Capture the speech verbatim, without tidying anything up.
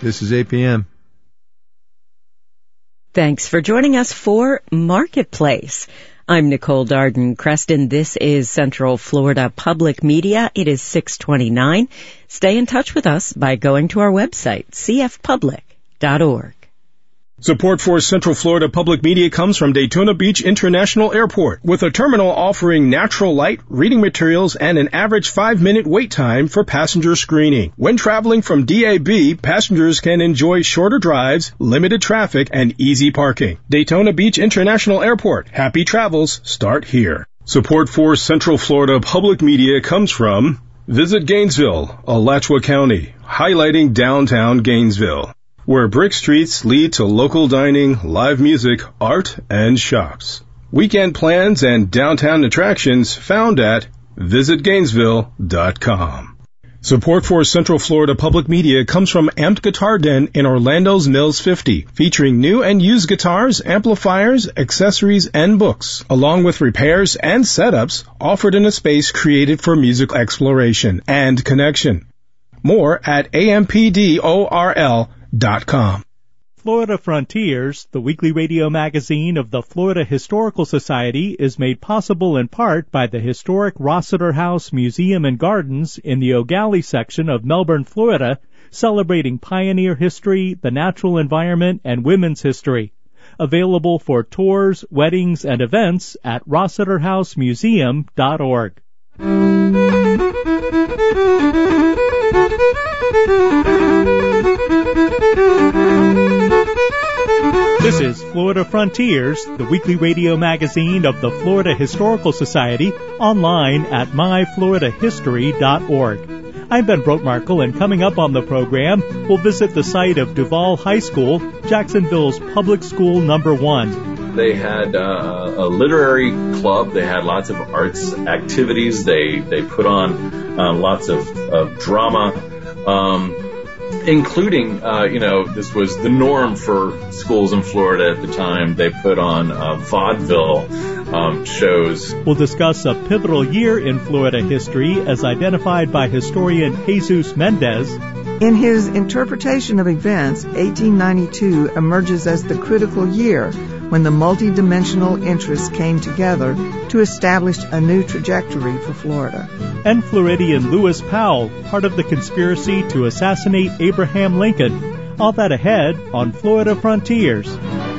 This is A P M. Thanks for joining us for Marketplace. I'm Nicole Darden-Creston. This is Central Florida Public Media. It is six twenty-nine. Stay in touch with us by going to our website, c f public dot org. Support for Central Florida Public Media comes from Daytona Beach International Airport, with a terminal offering natural light, reading materials, and an average five-minute wait time for passenger screening. When traveling from D A B, passengers can enjoy shorter drives, limited traffic, and easy parking. Daytona Beach International Airport. Happy travels start here. Support for Central Florida Public Media comes from Visit Gainesville, Alachua County, highlighting downtown Gainesville, where brick streets lead to local dining, live music, art, and shops. Weekend plans and downtown attractions found at visit gainesville dot com. Support for Central Florida Public Media comes from Amped Guitar Den in Orlando's Mills fifty, featuring new and used guitars, amplifiers, accessories, and books, along with repairs and setups offered in a space created for musical exploration and connection. More at ampdorl dot com. Florida Frontiers, the weekly radio magazine of the Florida Historical Society, is made possible in part by the historic Rossiter House Museum and Gardens in the O'Galley section of Melbourne, Florida, celebrating pioneer history, the natural environment, and women's history. Available for tours, weddings, and events at rossiter house museum dot org. This is Florida Frontiers, the weekly radio magazine of the Florida Historical Society, online at my florida history dot org. I'm Ben Brotmarkle, and coming up on the program, we'll visit the site of Duval High School, Jacksonville's public school number one. They had uh, a literary club. They had lots of arts activities. They they put on uh, lots of, of drama. Um, including, uh, you know, this was the norm for schools in Florida at the time. They put on uh, vaudeville um, shows. We'll discuss a pivotal year in Florida history as identified by historian Jesus Mendez. In his interpretation of events, eighteen ninety-two emerges as the critical year when the multidimensional interests came together to establish a new trajectory for Florida. And Floridian Lewis Powell, part of the conspiracy to assassinate Abraham Lincoln. All that ahead on Florida Frontiers.